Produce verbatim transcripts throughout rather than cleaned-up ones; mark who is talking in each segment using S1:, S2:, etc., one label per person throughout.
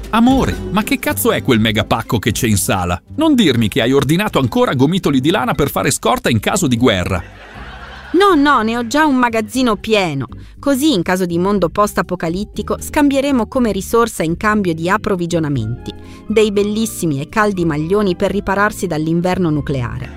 S1: Amore, ma che cazzo è quel megapacco che c'è in sala? Non dirmi che hai ordinato ancora gomitoli di lana per fare scorta in caso di guerra.
S2: No, no, ne ho già un magazzino pieno. Così, in caso di mondo post-apocalittico, scambieremo come risorsa in cambio di approvvigionamenti dei bellissimi e caldi maglioni per ripararsi dall'inverno nucleare.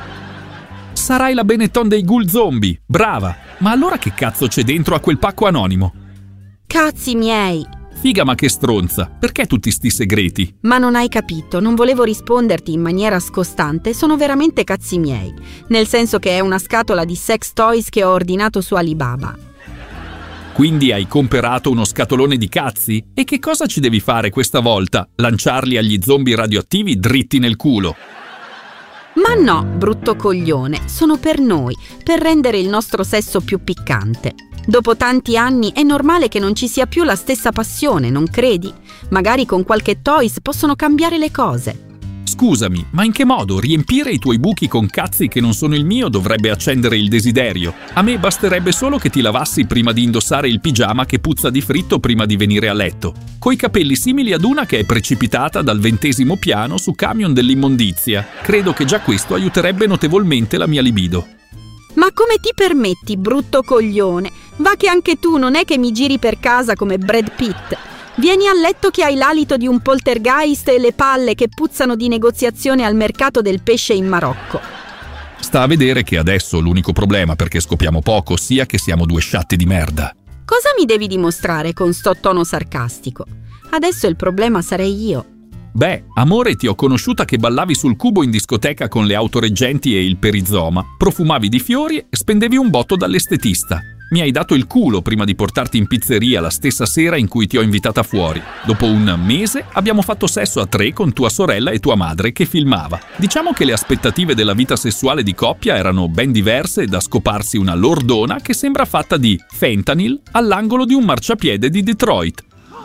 S1: Sarai la Benetton dei ghoul zombie, brava! Ma allora che cazzo c'è dentro a quel pacco anonimo?
S2: Cazzi miei!
S1: Figa ma che stronza, perché tutti sti segreti?
S2: Ma non hai capito, non volevo risponderti in maniera scostante, sono veramente cazzi miei. Nel senso che è una scatola di sex toys che ho ordinato su Alibaba.
S1: Quindi hai comperato uno scatolone di cazzi? E che cosa ci devi fare questa volta? Lanciarli agli zombie radioattivi dritti nel culo?
S2: Ma no, brutto coglione, sono per noi, per rendere il nostro sesso più piccante. Dopo tanti anni è normale che non ci sia più la stessa passione, non credi? Magari con qualche toys possono cambiare le cose.
S1: Scusami, ma in che modo riempire i tuoi buchi con cazzi che non sono il mio dovrebbe accendere il desiderio? A me basterebbe solo che ti lavassi prima di indossare il pigiama che puzza di fritto prima di venire a letto, coi capelli simili ad una che è precipitata dal ventesimo piano su camion dell'immondizia. Credo che già questo aiuterebbe notevolmente la mia libido.
S2: Ma come ti permetti, brutto coglione? Va che anche tu non è che mi giri per casa come Brad Pitt. Vieni a letto che hai l'alito di un poltergeist e le palle che puzzano di negoziazione al mercato del pesce in Marocco.
S1: Sta a vedere che adesso l'unico problema perché scopiamo poco sia che siamo due sciatti di merda.
S2: Cosa mi devi dimostrare con sto tono sarcastico? Adesso il problema sarei io.
S1: Beh, amore, ti ho conosciuta che ballavi sul cubo in discoteca con le autoreggenti e il perizoma, profumavi di fiori e spendevi un botto dall'estetista. Mi hai dato il culo prima di portarti in pizzeria la stessa sera in cui ti ho invitata fuori. Dopo un mese abbiamo fatto sesso a tre con tua sorella e tua madre che filmava. Diciamo che le aspettative della vita sessuale di coppia erano ben diverse da scoparsi una lordona che sembra fatta di fentanyl all'angolo di un marciapiede di Detroit.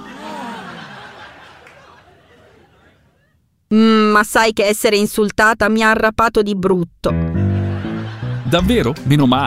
S2: Mm, ma sai che essere insultata mi ha arrapato di brutto.
S1: Davvero? Meno male.